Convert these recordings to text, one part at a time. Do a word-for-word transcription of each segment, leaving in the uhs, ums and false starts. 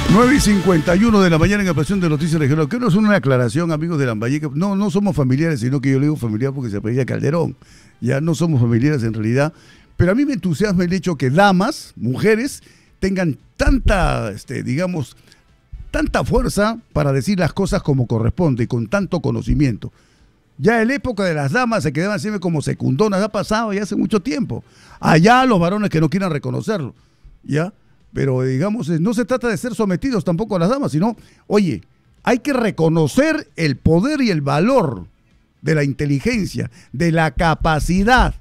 nueve y cincuenta y uno de la mañana en la Pasión de Noticias Regional. Quiero hacer una aclaración, amigos de Lambayeque. No, no somos familiares, sino que yo le digo familiar porque se apellida Calderón. Ya no somos familiares en realidad. Pero a mí me entusiasma el hecho que damas, mujeres, tengan tanta, este, digamos, tanta fuerza para decir las cosas como corresponde y con tanto conocimiento. Ya en la época de las damas se quedaban siempre como secundonas, ha pasado ya hace mucho tiempo. Allá los varones que no quieran reconocerlo, ¿ya? Pero digamos, no se trata de ser sometidos tampoco a las damas, sino, oye, hay que reconocer el poder y el valor de la inteligencia, de la capacidad.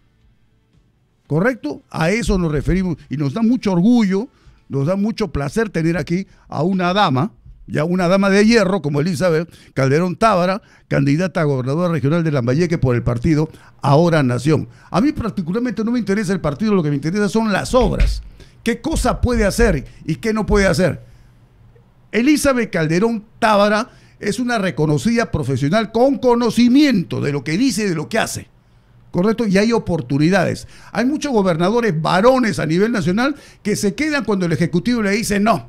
¿Correcto? A eso nos referimos y nos da mucho orgullo, nos da mucho placer tener aquí a una dama, ya una dama de hierro como Elizabeth Calderón Tábara, candidata a gobernadora regional de Lambayeque por el partido Ahora Nación. A mí particularmente no me interesa el partido, lo que me interesa son las obras. ¿Qué cosa puede hacer y qué no puede hacer? Elizabeth Calderón Tábara es una reconocida profesional con conocimiento de lo que dice y de lo que hace. ¿Correcto? Y hay oportunidades. Hay muchos gobernadores varones a nivel nacional que se quedan cuando el Ejecutivo le dice no.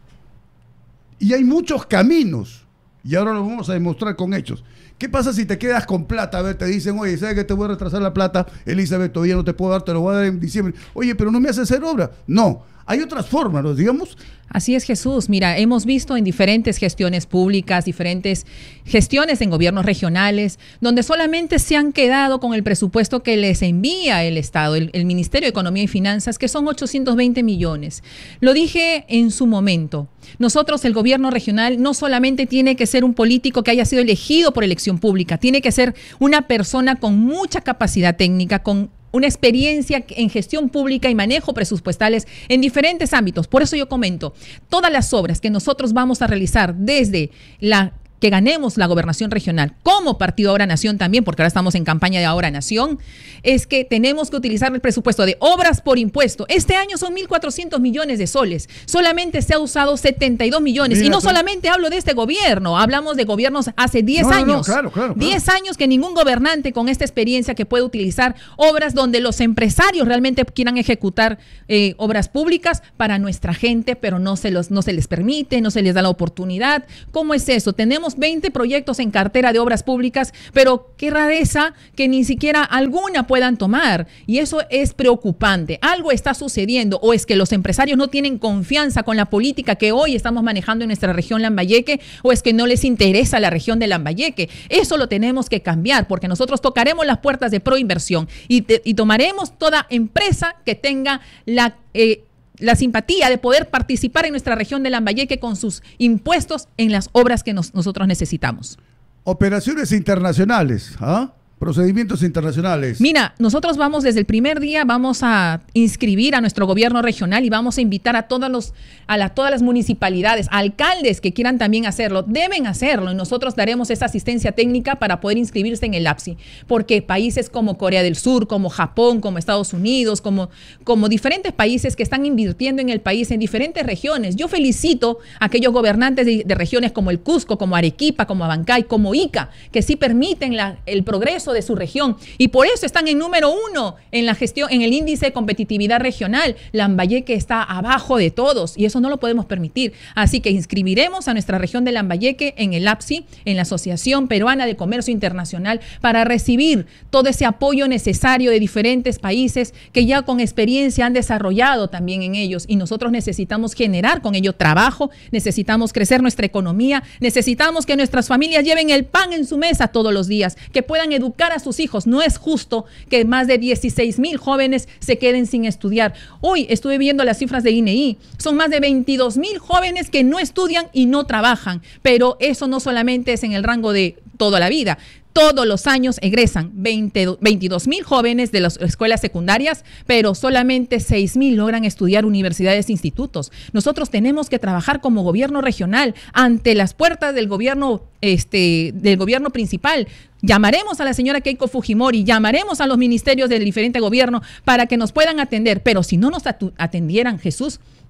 Y hay muchos caminos. Y ahora lo vamos a demostrar con hechos. ¿Qué pasa si te quedas con plata? A ver, te dicen, oye, ¿sabes que te voy a retrasar la plata? Elizabeth, todavía no te puedo dar, te lo voy a dar en diciembre. Oye, pero no me haces hacer obra. No, hay otras formas, ¿no? Digamos. Así es, Jesús. Mira, hemos visto en diferentes gestiones públicas, diferentes gestiones en gobiernos regionales, donde solamente se han quedado con el presupuesto que les envía el Estado, el, el Ministerio de Economía y Finanzas, que son ochocientos veinte millones. Lo dije en su momento. Nosotros, el gobierno regional, no solamente tiene que ser un político que haya sido elegido por elección pública, tiene que ser una persona con mucha capacidad técnica, con una experiencia en gestión pública y manejo presupuestales en diferentes ámbitos. Por eso yo comento, todas las obras que nosotros vamos a realizar desde la que ganemos la gobernación regional como Partido Ahora Nación también, porque ahora estamos en campaña de Ahora Nación, es que tenemos que utilizar el presupuesto de obras por impuesto. Este año son mil cuatrocientos millones de soles, solamente se ha usado setenta y dos millones. Mira, y no tú... solamente hablo de este gobierno, hablamos de gobiernos hace diez no, años. No, no, claro, claro, claro. diez años que ningún gobernante con esta experiencia que puede utilizar obras donde los empresarios realmente quieran ejecutar eh, obras públicas para nuestra gente, pero no se, los, no se les permite, no se les da la oportunidad. ¿Cómo es eso? Tenemos veinte proyectos en cartera de obras públicas, pero qué rareza que ni siquiera alguna puedan tomar. Y eso es preocupante. Algo está sucediendo, o es que los empresarios no tienen confianza con la política que hoy estamos manejando en nuestra región Lambayeque, o es que no les interesa la región de Lambayeque. Eso lo tenemos que cambiar, porque nosotros tocaremos las puertas de Proinversión y, te, y tomaremos toda empresa que tenga la... Eh, la simpatía de poder participar en nuestra región de Lambayeque con sus impuestos en las obras que nos, nosotros necesitamos. Operaciones internacionales, ¿ah? Procedimientos internacionales. Mira, nosotros vamos desde el primer día, vamos a inscribir a nuestro gobierno regional y vamos a invitar a todos los, a la, todas las municipalidades, a alcaldes que quieran también hacerlo, deben hacerlo, y nosotros daremos esa asistencia técnica para poder inscribirse en el APSI, porque países como Corea del Sur, como Japón, como Estados Unidos, como, como diferentes países que están invirtiendo en el país en diferentes regiones. Yo felicito a aquellos gobernantes de, de regiones como el Cusco, como Arequipa, como Abancay, como Ica, que sí permiten la, el progreso de su región, y por eso están en número uno en la gestión, en el índice de competitividad regional. Lambayeque está abajo de todos y eso no lo podemos permitir. Así que inscribiremos a nuestra región de Lambayeque en el APSI, en la Asociación Peruana de Comercio Internacional, para recibir todo ese apoyo necesario de diferentes países que ya con experiencia han desarrollado también en ellos, y nosotros necesitamos generar con ello trabajo, necesitamos crecer nuestra economía, necesitamos que nuestras familias lleven el pan en su mesa todos los días, que puedan educar a sus hijos. No es justo que más de dieciséis mil jóvenes se queden sin estudiar. Hoy estuve viendo las cifras de I N E I. Son más de veintidós mil jóvenes que no estudian y no trabajan. Pero eso no solamente es en el rango de toda la vida. Todos los años egresan veintidós mil jóvenes de las escuelas secundarias, pero solamente seis mil logran estudiar universidades e institutos. Nosotros tenemos que trabajar como gobierno regional ante las puertas del gobierno, este, del gobierno principal. Llamaremos a la señora Keiko Fujimori, llamaremos a los ministerios del diferente gobierno para que nos puedan atender, pero si no nos atendieran, Jesús,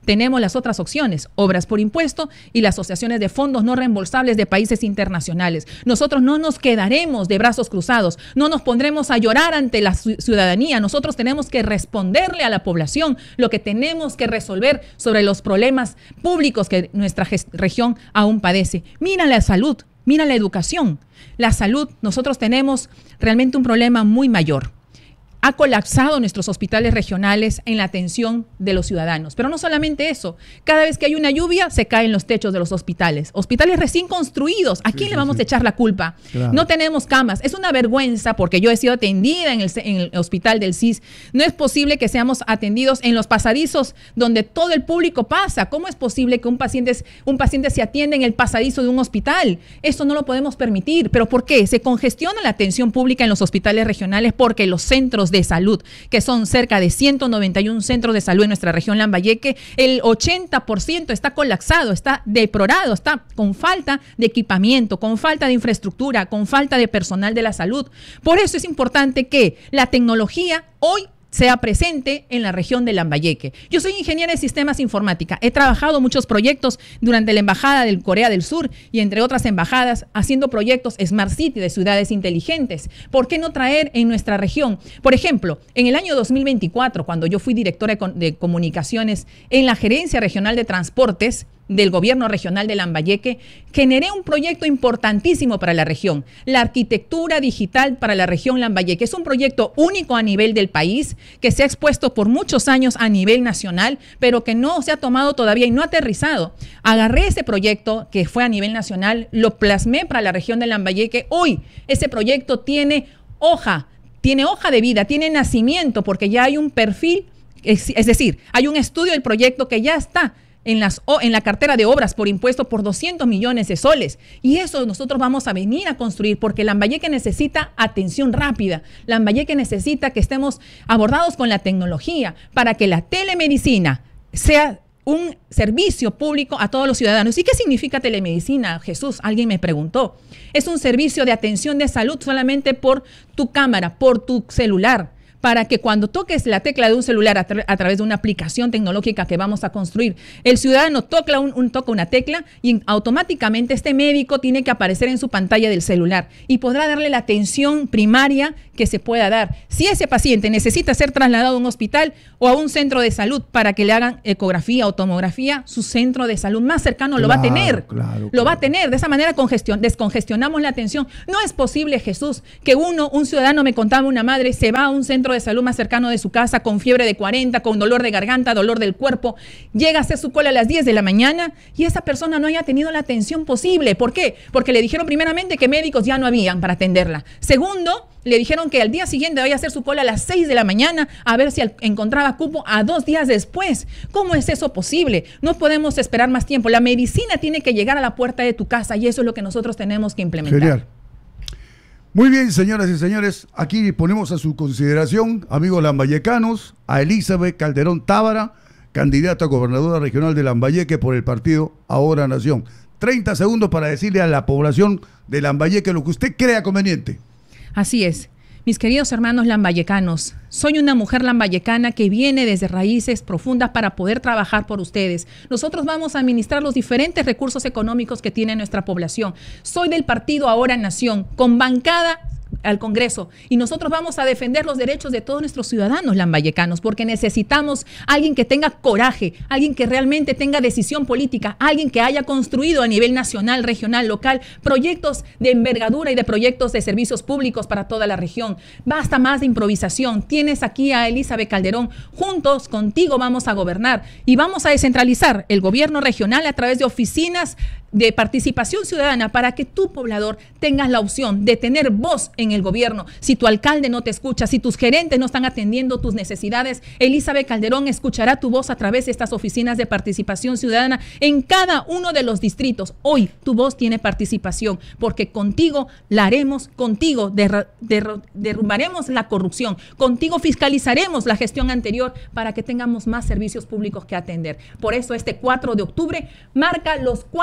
tenemos las otras opciones, obras por impuesto y las asociaciones de fondos no reembolsables de países internacionales. Nosotros no nos quedaremos de brazos cruzados, no nos pondremos a llorar ante la ciudadanía. Nosotros tenemos que responderle a la población lo que tenemos que resolver sobre los problemas públicos que nuestra región aún padece. Mira la salud, mira la educación. La salud, nosotros tenemos realmente un problema muy mayor. Ha colapsado nuestros hospitales regionales en la atención de los ciudadanos. Pero no solamente eso, cada vez que hay una lluvia se caen los techos de los hospitales. Hospitales recién construidos, ¿a sí, quién sí, le vamos sí. a echar la culpa? Claro. No tenemos camas. Es una vergüenza porque yo he sido atendida en el, en el hospital del C I S. No es posible que seamos atendidos en los pasadizos donde todo el público pasa. ¿Cómo es posible que un paciente, un paciente se atienda en el pasadizo de un hospital? Eso no lo podemos permitir. ¿Pero por qué? Se congestiona la atención pública en los hospitales regionales porque los centros de de salud, que son cerca de ciento noventa y uno centros de salud en nuestra región Lambayeque, el ochenta por ciento está colapsado, está deplorado, está con falta de equipamiento, con falta de infraestructura, con falta de personal de la salud. Por eso es importante que la tecnología hoy sea presente en la región de Lambayeque. Yo soy ingeniera de sistemas informática. He trabajado muchos proyectos durante la Embajada de Corea del Sur y entre otras embajadas haciendo proyectos Smart City de ciudades inteligentes. ¿Por qué no traer en nuestra región? Por ejemplo, en el año dos mil veinticuatro, cuando yo fui directora de comunicaciones en la Gerencia Regional de Transportes del Gobierno Regional de Lambayeque, generé un proyecto importantísimo para la región, la arquitectura digital para la región Lambayeque. Es un proyecto único a nivel del país, que se ha expuesto por muchos años a nivel nacional, pero que no se ha tomado todavía y no ha aterrizado. Agarré ese proyecto que fue a nivel nacional, lo plasmé para la región de Lambayeque. Hoy ese proyecto tiene hoja, tiene hoja de vida, tiene nacimiento, porque ya hay un perfil, es, es decir, hay un estudio del proyecto que ya está En, las, en la cartera de obras por impuesto por doscientos millones de soles. Y eso nosotros vamos a venir a construir porque Lambayeque necesita atención rápida. Lambayeque necesita que estemos abordados con la tecnología para que la telemedicina sea un servicio público a todos los ciudadanos. ¿Y qué significa telemedicina, Jesús? Alguien me preguntó. Es un servicio de atención de salud solamente por tu cámara, por tu celular, para que cuando toques la tecla de un celular a, tra a través de una aplicación tecnológica que vamos a construir, el ciudadano toca, un, un, toca una tecla y automáticamente este médico tiene que aparecer en su pantalla del celular y podrá darle la atención primaria que se pueda dar. Si ese paciente necesita ser trasladado a un hospital o a un centro de salud para que le hagan ecografía o tomografía, su centro de salud más cercano claro, lo va a tener. Claro, lo claro. va a tener. De esa manera congestión, descongestionamos la atención. No es posible, Jesús, que uno, un ciudadano, me contaba una madre, se va a un centro de salud más cercano de su casa con fiebre de cuarenta, con dolor de garganta, dolor del cuerpo, llega a hacer su cola a las diez de la mañana y esa persona no haya tenido la atención posible. ¿Por qué? Porque le dijeron primeramente que médicos ya no habían para atenderla. Segundo, le dijeron que al día siguiente vaya a hacer su cola a las seis de la mañana a ver si encontraba cupo a dos días después. ¿Cómo es eso posible? No podemos esperar más tiempo. La medicina tiene que llegar a la puerta de tu casa y eso es lo que nosotros tenemos que implementar. Genial. Muy bien, señoras y señores, aquí ponemos a su consideración, amigos lambayecanos, a Elizabeth Calderón Tábara, candidata a gobernadora regional de Lambayeque por el partido Ahora Nación. treinta segundos para decirle a la población de Lambayeque lo que usted crea conveniente. Así es. Mis queridos hermanos lambayecanos, soy una mujer lambayecana que viene desde raíces profundas para poder trabajar por ustedes. Nosotros vamos a administrar los diferentes recursos económicos que tiene nuestra población. Soy del partido Ahora Nación, con bancada al Congreso, y nosotros vamos a defender los derechos de todos nuestros ciudadanos lambayecanos, porque necesitamos alguien que tenga coraje, alguien que realmente tenga decisión política, alguien que haya construido a nivel nacional, regional, local, proyectos de envergadura y de proyectos de servicios públicos para toda la región. Basta más de improvisación. Tienes aquí a Elizabeth Calderón. Juntos, contigo vamos a gobernar y vamos a descentralizar el gobierno regional a través de oficinas de participación ciudadana para que tu poblador tengas la opción de tener voz en el gobierno. Si tu alcalde no te escucha, si tus gerentes no están atendiendo tus necesidades, Elizabeth Calderón escuchará tu voz a través de estas oficinas de participación ciudadana en cada uno de los distritos. Hoy tu voz tiene participación porque contigo la haremos, contigo derr derr derrumbaremos la corrupción, contigo fiscalizaremos la gestión anterior para que tengamos más servicios públicos que atender. Por eso este cuatro de octubre marca los cuatro casos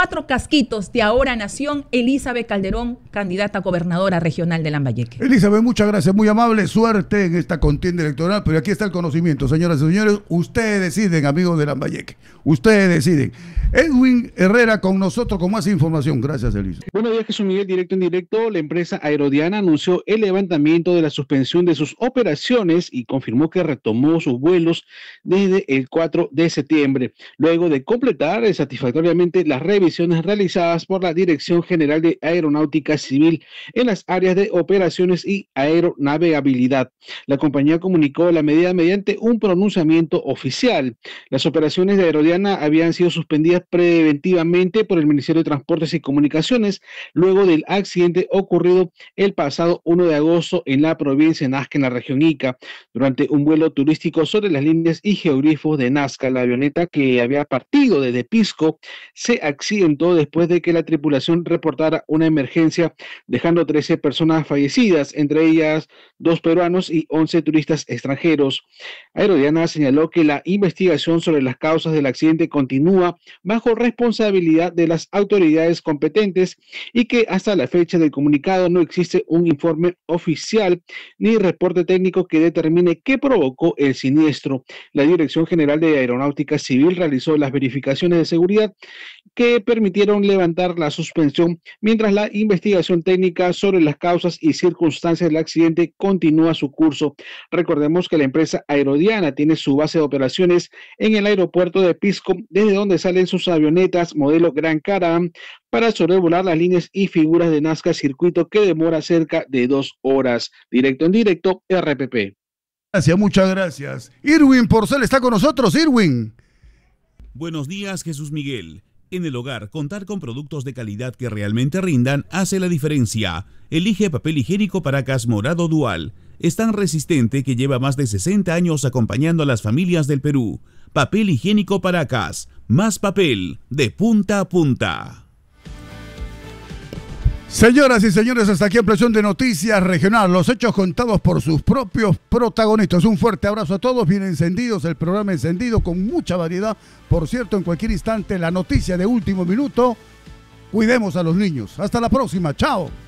Pasquitos de Ahora Nación, Elizabeth Calderón, candidata a gobernadora regional de Lambayeque. Elizabeth, muchas gracias, muy amable, suerte en esta contienda electoral, pero aquí está el conocimiento, señoras y señores, ustedes deciden, amigos de Lambayeque, ustedes deciden. Edwin Herrera con nosotros con más información. Gracias, Elisa. Buenos días, Jesús Miguel. Directo en directo, la empresa Aerodiana anunció el levantamiento de la suspensión de sus operaciones y confirmó que retomó sus vuelos desde el cuatro de septiembre, luego de completar satisfactoriamente las revisiones realizadas por la Dirección General de Aeronáutica Civil en las áreas de operaciones y aeronavegabilidad. La compañía comunicó la medida mediante un pronunciamiento oficial. Las operaciones de Aerodiana habían sido suspendidas preventivamente por el Ministerio de Transportes y Comunicaciones luego del accidente ocurrido el pasado uno de agosto en la provincia de Nazca, en la región Ica, durante un vuelo turístico sobre las líneas y geoglifos de Nazca. La avioneta, que había partido desde Pisco, se accidentó después de que la tripulación reportara una emergencia, dejando trece personas fallecidas, entre ellas dos peruanos y once turistas extranjeros. Aerodiana señaló que la investigación sobre las causas del accidente continúa bajo responsabilidad de las autoridades competentes y que hasta la fecha del comunicado no existe un informe oficial ni reporte técnico que determine qué provocó el siniestro. La Dirección General de Aeronáutica Civil realizó las verificaciones de seguridad que permitieron levantar la suspensión, mientras la investigación técnica sobre las causas y circunstancias del accidente continúa su curso. Recordemos que la empresa Aerodiana tiene su base de operaciones en el aeropuerto de Pisco, desde donde salen sus avionetas modelo Gran Caravan para sobrevolar las líneas y figuras de Nazca, circuito que demora cerca de dos horas. Directo en directo, R P P. Gracias, muchas gracias. Irwin Porcel está con nosotros. Irwin. Buenos días, Jesús Miguel. En el hogar, contar con productos de calidad que realmente rindan hace la diferencia. Elige papel higiénico Paracas Morado Dual. Es tan resistente que lleva más de sesenta años acompañando a las familias del Perú. Papel higiénico Paracas. Más papel, de punta a punta. Señoras y señores, hasta aquí Ampliación de Noticias Regional. Los hechos contados por sus propios protagonistas. Un fuerte abrazo a todos, bien encendidos, el programa encendido con mucha variedad. Por cierto, en cualquier instante, la noticia de último minuto. Cuidemos a los niños. Hasta la próxima. Chao.